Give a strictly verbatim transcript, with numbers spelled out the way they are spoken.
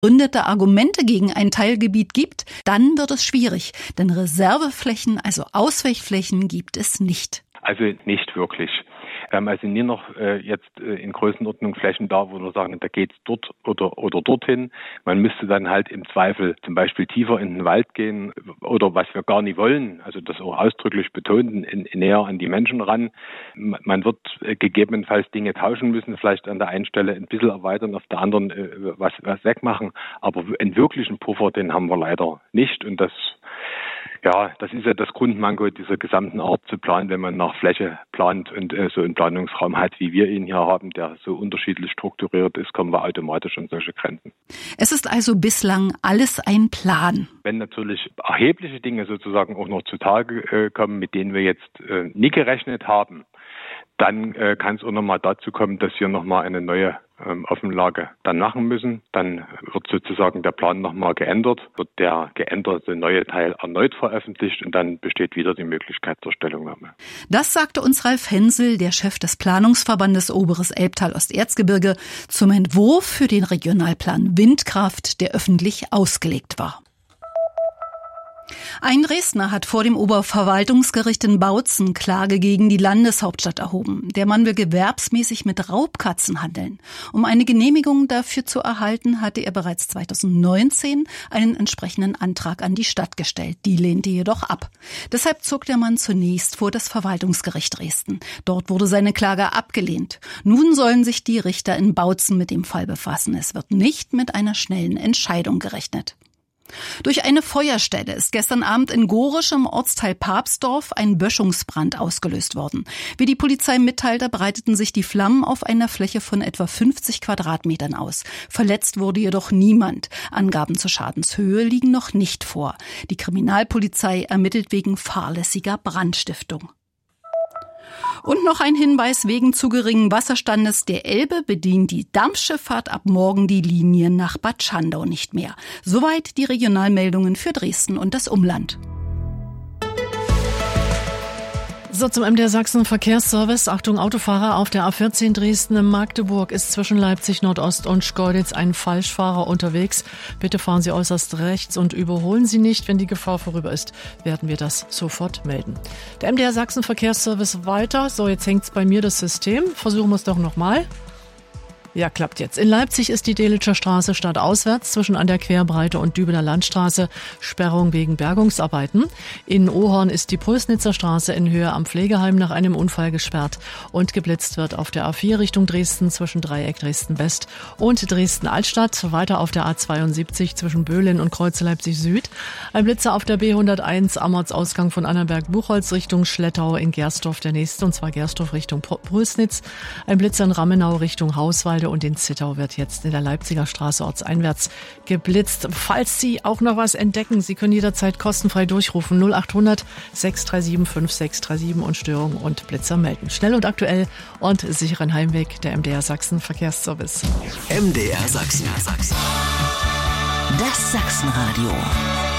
begründete Argumente gegen ein Teilgebiet gibt, dann wird es schwierig. Denn Reserveflächen, also Ausweichflächen, gibt es nicht. Also nicht wirklich. Wir haben also nie noch äh, jetzt äh, in Größenordnung Flächen da, wo wir sagen, da geht's dort oder oder dorthin. Man müsste dann halt im Zweifel zum Beispiel tiefer in den Wald gehen oder was wir gar nicht wollen, also das auch ausdrücklich betonen, in, in näher an die Menschen ran. Man wird äh, gegebenenfalls Dinge tauschen müssen, vielleicht an der einen Stelle ein bisschen erweitern, auf der anderen äh, was, was wegmachen. Aber einen wirklichen Puffer, den haben wir leider nicht und das Ja, das ist ja das Grundmanko dieser gesamten Art zu planen, wenn man nach Fläche plant und äh, so einen Planungsraum hat, wie wir ihn hier haben, der so unterschiedlich strukturiert ist, kommen wir automatisch an solche Grenzen. Es ist also bislang alles ein Plan. Wenn natürlich erhebliche Dinge sozusagen auch noch zutage äh, kommen, mit denen wir jetzt äh, nie gerechnet haben, dann äh, kann es auch nochmal dazu kommen, dass wir nochmal eine neue ähm, Offenlage dann machen müssen. Dann wird sozusagen der Plan nochmal geändert, wird der geänderte neue Teil erneut veröffentlicht und dann besteht wieder die Möglichkeit zur Stellungnahme. Das sagte uns Ralf Hensel, der Chef des Planungsverbandes Oberes Elbtal-Osterzgebirge, zum Entwurf für den Regionalplan Windkraft, der öffentlich ausgelegt war. Ein Dresdner hat vor dem Oberverwaltungsgericht in Bautzen Klage gegen die Landeshauptstadt erhoben. Der Mann will gewerbsmäßig mit Raubkatzen handeln. Um eine Genehmigung dafür zu erhalten, hatte er bereits zweitausendneunzehn einen entsprechenden Antrag an die Stadt gestellt. Die lehnte jedoch ab. Deshalb zog der Mann zunächst vor das Verwaltungsgericht Dresden. Dort wurde seine Klage abgelehnt. Nun sollen sich die Richter in Bautzen mit dem Fall befassen. Es wird nicht mit einer schnellen Entscheidung gerechnet. Durch eine Feuerstelle ist gestern Abend in Gorisch im Ortsteil Papsdorf ein Böschungsbrand ausgelöst worden. Wie die Polizei mitteilte, breiteten sich die Flammen auf einer Fläche von etwa fünfzig Quadratmetern aus. Verletzt wurde jedoch niemand. Angaben zur Schadenshöhe liegen noch nicht vor. Die Kriminalpolizei ermittelt wegen fahrlässiger Brandstiftung. Und noch ein Hinweis: Wegen zu geringen Wasserstandes der Elbe bedient die Dampfschifffahrt ab morgen die Linien nach Bad Schandau nicht mehr. Soweit die Regionalmeldungen für Dresden und das Umland. So, zum M D R Sachsen Verkehrsservice. Achtung, Autofahrer auf der A vierzehn Dresden in Magdeburg ist zwischen Leipzig Nordost und Schkeuditz ein Falschfahrer unterwegs. Bitte fahren Sie äußerst rechts und überholen Sie nicht. Wenn die Gefahr vorüber ist, werden wir das sofort melden. Der M D R Sachsen Verkehrsservice weiter. So, jetzt hängt's bei mir das System. Versuchen wir es doch nochmal. Ja, klappt jetzt. In Leipzig ist die Delitzscher Straße stadtauswärts zwischen an der Querbreite und Dübener Landstraße Sperrung wegen Bergungsarbeiten. In Ohorn ist die Prösnitzer Straße in Höhe am Pflegeheim nach einem Unfall gesperrt und geblitzt wird auf der A vier Richtung Dresden zwischen Dreieck Dresden-West und Dresden-Altstadt. Weiter auf der A zweiundsiebzig zwischen Böhlen und Kreuze Leipzig-Süd. Ein Blitzer auf der B hunderteins am Ortsausgang von Annaberg-Buchholz Richtung Schlettau in Gersdorf der nächste, und zwar Gersdorf Richtung Prösnitz. Ein Blitzer in Ramenau Richtung Hauswald und in Zittau wird jetzt in der Leipziger Straße ortseinwärts geblitzt. Falls Sie auch noch was entdecken, Sie können jederzeit kostenfrei durchrufen null acht hundert sechs drei sieben fünf sechs drei sieben und Störung und Blitzer melden. Schnell und aktuell und sicheren Heimweg, der M D R Sachsen Verkehrsservice. M D R Sachsen. Das Sachsenradio.